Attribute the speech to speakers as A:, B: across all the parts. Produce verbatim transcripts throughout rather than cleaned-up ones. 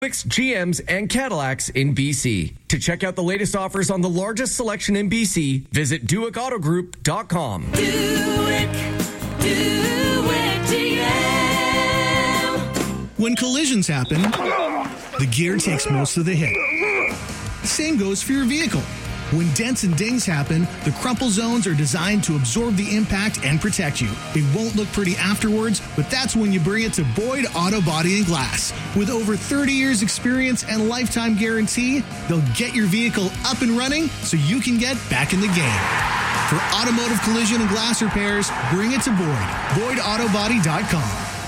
A: Buicks, G Ms, and Cadillacs in B C. To check out the latest offers on the largest selection in B C, visit Duick Auto Group dot com.
B: Duick, Duick G M.
C: When collisions happen, the gear takes most of the hit. Same goes for your vehicle. When dents and dings happen, the crumple zones are designed to absorb the impact and protect you. It won't look pretty afterwards, but that's when you bring it to Boyd Auto Body and Glass. With over thirty years experience and lifetime guarantee, they'll get your vehicle up and running so you can get back in the game. For automotive collision and glass repairs, bring it to Boyd. Boyd Auto Body dot com.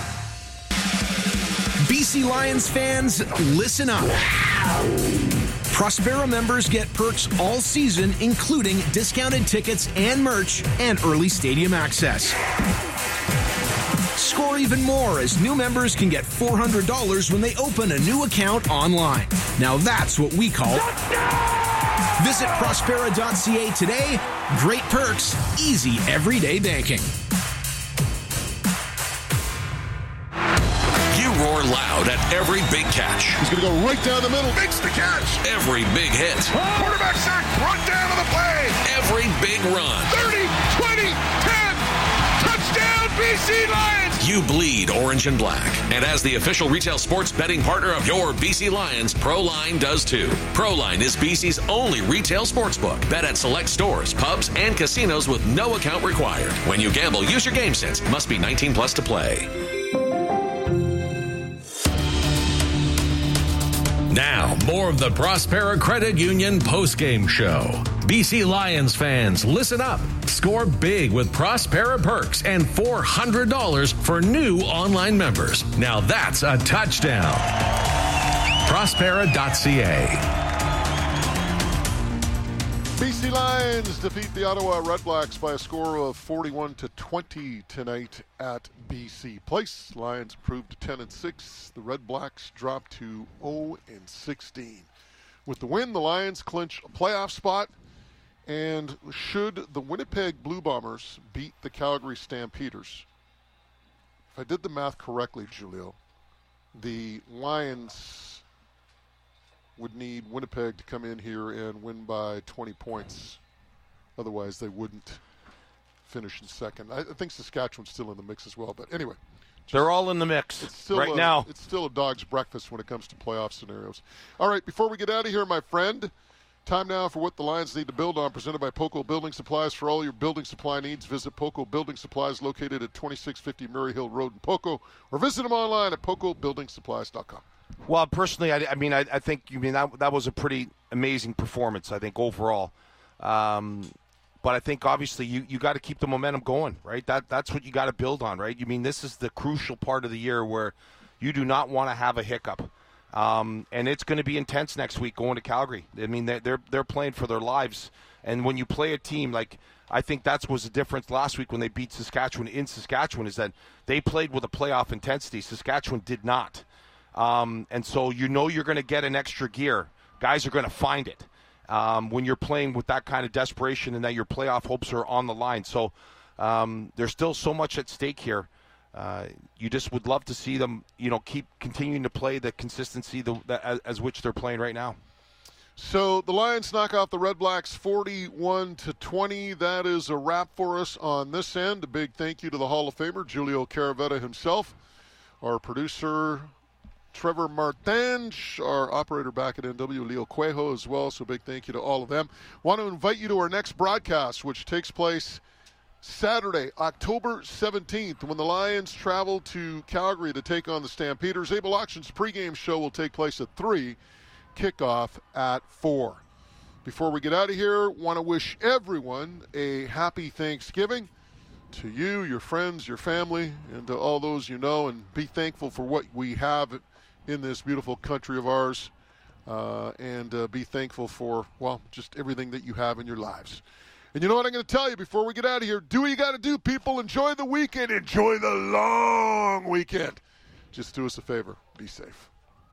D: B C Lions fans, listen up. Prospera members get perks all season, including discounted tickets and merch and early stadium access. Score even more as new members can get four hundred dollars when they open a new account online. Now that's what we call Visit Prospera dot C A today. Great perks, easy everyday banking.
E: Roar loud at every big catch.
F: He's going to go right down the middle. Makes the catch.
E: Every big hit.
F: Oh. Quarterback sack. Run down to the play.
E: Every big run.
F: thirty, twenty, ten. Touchdown B C Lions.
E: You bleed orange and black. And as the official retail sports betting partner of your B C Lions, ProLine does too. ProLine is B C's only retail sportsbook. Bet at select stores, pubs, and casinos with no account required. When you gamble, use your game sense. Must be nineteen plus to play. Now, more of the Prospera Credit Union postgame show. B C Lions fans, listen up. Score big with Prospera perks and four hundred dollars for new online members. Now that's a touchdown. Prospera dot C A.
F: B C Lions defeat the Ottawa Redblacks by a score of forty-one to twenty tonight at B C Place. Lions improved to ten and six. The Redblacks dropped to oh and sixteen. With the win, the Lions clinch a playoff spot. And should the Winnipeg Blue Bombers beat the Calgary Stampeders, if I did the math correctly, Julio, the Lions would need Winnipeg to come in here and win by twenty points. Otherwise, they wouldn't finish in second. I think Saskatchewan's still in the mix as well. But anyway.
G: They're all in the mix
F: it's still
G: right
F: a,
G: now.
F: It's still a dog's breakfast when it comes to playoff scenarios. All right, before we get out of here, my friend, time now for what the Lions need to build on, presented by Poco Building Supplies. For all your building supply needs, visit Poco Building Supplies, located at twenty-six fifty Murray Hill Road in Poco, or visit them online at poco building supplies dot com.
G: Well, personally, I, I mean, I, I think you mean that that was a pretty amazing performance, I think, overall. Um, but I think, obviously, you, you got to keep the momentum going, right? That That's what you got to build on, right? You mean, this is the crucial part of the year where you do not want to have a hiccup. Um, and it's going to be intense next week going to Calgary. I mean, they're, they're they're playing for their lives. And when you play a team, like, I think that was the difference last week when they beat Saskatchewan in Saskatchewan, is that they played with a playoff intensity. Saskatchewan did not. Um, and so you know you're going to get an extra gear. Guys are going to find it um, when you're playing with that kind of desperation and that your playoff hopes are on the line. So um, there's still so much at stake here. Uh, you just would love to see them, you know, keep continuing to play the consistency the, the, as, as which they're playing right now.
F: So the Lions knock off the Redblacks forty-one to twenty. That is a wrap for us on this end. A big thank you to the Hall of Famer, Julio Caravetta himself, our producer, Trevor Martinge, our operator back at N W, Leo Cuejo as well. So big thank you to all of them. Want to invite you to our next broadcast, which takes place Saturday, October seventeenth, when the Lions travel to Calgary to take on the Stampeders. Abel Auction's pregame show will take place at three, kickoff at four. Before we get out of here, want to wish everyone a happy Thanksgiving. To you, your friends, your family, and to all those you know, and be thankful for what we have in this beautiful country of ours, uh, and uh, be thankful for, well, just everything that you have in your lives. And you know what I'm going to tell you before we get out of here? Do what you got to do, people. Enjoy the weekend. Enjoy the long weekend. Just do us a favor. Be safe.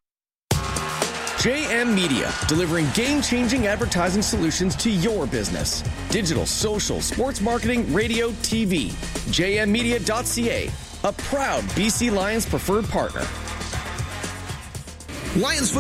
A: J M Media, delivering game-changing advertising solutions to your business. Digital, social, sports marketing, radio, T V. J M media dot C A, a proud B C Lions preferred partner.
D: Lions